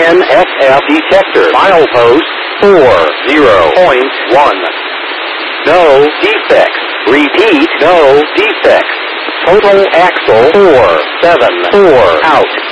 NSF detector. Milepost 40.1. No defects. Repeat, no defects. Total axle 474 out.